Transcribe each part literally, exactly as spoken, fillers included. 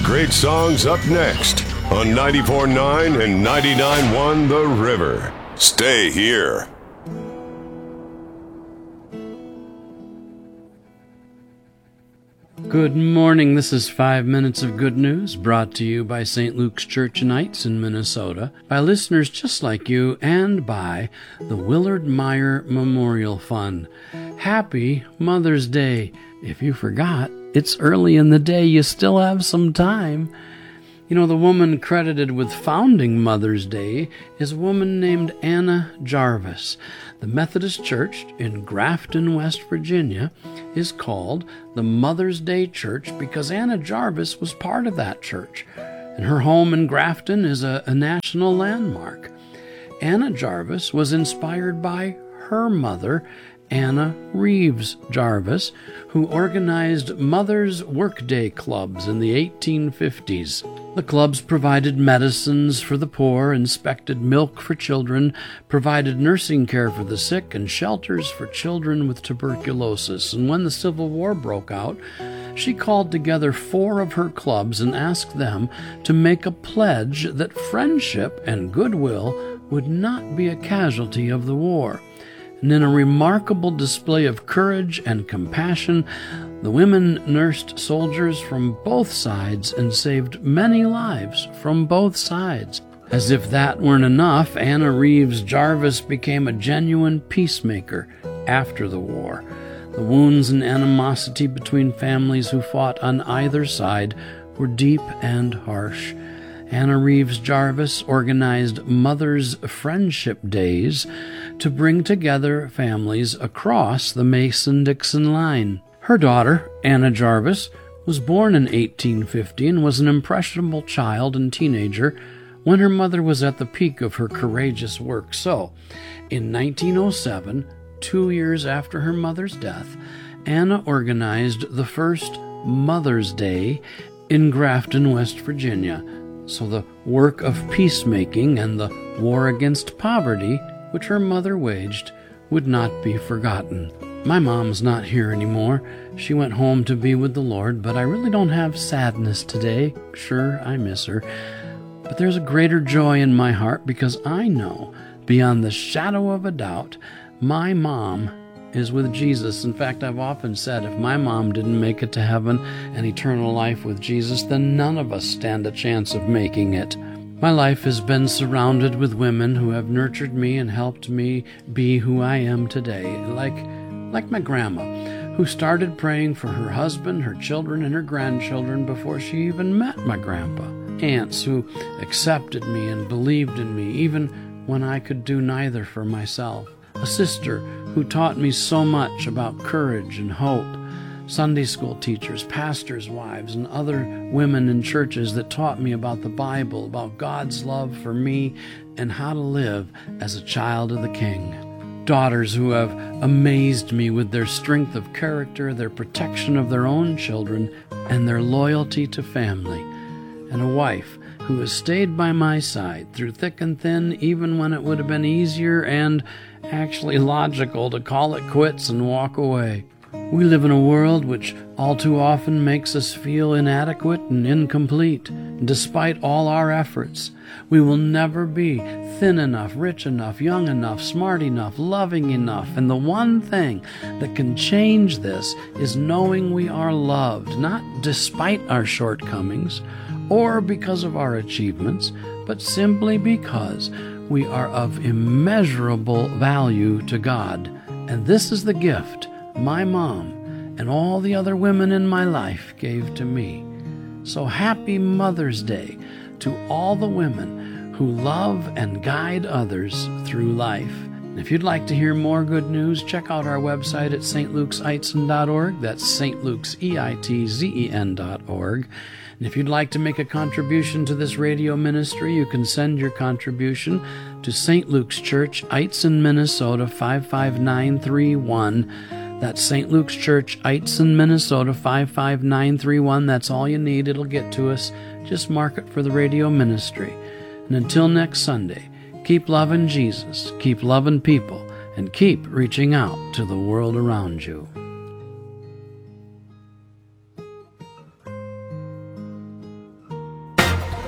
great songs up next on ninety-four point nine and ninety-nine point one The River. Stay here. Good morning. This is Five Minutes of Good News, brought to you by Saint Luke's Church in Heights in Minnesota, by listeners just like you, and by the Willard Meyer Memorial Fund. Happy Mother's Day. If you forgot, it's early in the day. You still have some time. You know, the woman credited with founding Mother's Day is a woman named Anna Jarvis. The Methodist Church in Grafton, West Virginia, is called the Mother's Day Church because Anna Jarvis was part of that church, and her home in Grafton is a, a national landmark. Anna Jarvis was inspired by her mother, Anna Reeves Jarvis, who organized Mothers' Workday Clubs in the eighteen fifties. The clubs provided medicines for the poor, inspected milk for children, provided nursing care for the sick, and shelters for children with tuberculosis. And when the Civil War broke out, she called together four of her clubs and asked them to make a pledge that friendship and goodwill would not be a casualty of the war. And in a remarkable display of courage and compassion, the women nursed soldiers from both sides and saved many lives from both sides. As if that weren't enough, Anna Reeves Jarvis became a genuine peacemaker after the war. The wounds and animosity between families who fought on either side were deep and harsh. Anna Reeves Jarvis organized Mothers' Friendship Days to bring together families across the Mason-Dixon line. Her daughter, Anna Jarvis, was born in eighteen fifty and was an impressionable child and teenager when her mother was at the peak of her courageous work. So, in nineteen oh seven, two years after her mother's death, Anna organized the first Mother's Day in Grafton, West Virginia. So the work of peacemaking and the war against poverty, which her mother waged, would not be forgotten. My mom's not here anymore. She went home to be with the Lord, but I really don't have sadness today. Sure, I miss her. But there's a greater joy in my heart because I know, beyond the shadow of a doubt, my mom is with Jesus. In fact, I've often said if my mom didn't make it to heaven and eternal life with Jesus, then none of us stand a chance of making it. My life has been surrounded with women who have nurtured me and helped me be who I am today, like like my grandma, who started praying for her husband, her children, and her grandchildren before she even met my grandpa. Aunts who accepted me and believed in me even when I could do neither for myself. A sister who taught me so much about courage and hope. Sunday school teachers, pastors' wives, and other women in churches that taught me about the Bible, about God's love for me, and how to live as a child of the King. Daughters who have amazed me with their strength of character, their protection of their own children, and their loyalty to family. And a wife who has stayed by my side through thick and thin, even when it would have been easier and actually logical to call it quits and walk away. We live in a world which all too often makes us feel inadequate and incomplete. Despite all our efforts, we will never be thin enough, rich enough, young enough, smart enough, loving enough. And the one thing that can change this is knowing we are loved, not despite our shortcomings or because of our achievements, but simply because we are of immeasurable value to God. And this is the gift my mom and all the other women in my life gave to me. So happy Mother's Day to all the women who love and guide others through life. And if you'd like to hear more good news, check out our website at s t lukes eitzen dot org. That's Saint Luke's E I T Z E N dot org. And if you'd like to make a contribution to this radio ministry, you can send your contribution to Saint Luke's Church, Eitzen, Minnesota, five five nine three one. That's Saint Luke's Church, Eitzen, Minnesota, five five nine three one. That's all you need. It'll get to us. Just mark it for the radio ministry. And until next Sunday, keep loving Jesus, keep loving people, and keep reaching out to the world around you.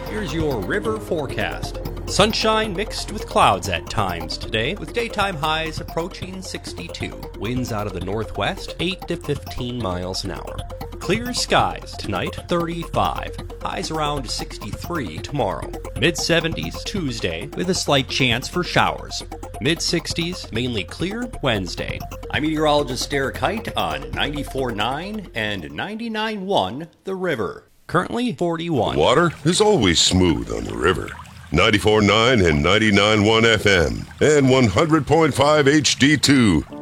Here's your river forecast. Sunshine mixed with clouds at times today, with daytime highs approaching sixty-two. Winds out of the northwest, eight to fifteen miles an hour. Clear skies tonight, thirty-five. Highs around sixty-three tomorrow. mid-seventies Tuesday, with a slight chance for showers. mid-sixties, mainly clear Wednesday. I'm meteorologist Derek Height on ninety-four point nine and ninety-nine point one The River. Currently forty-one. Water is always smooth on the river. ninety-four point nine and ninety-nine point one F M and one hundred point five H D two.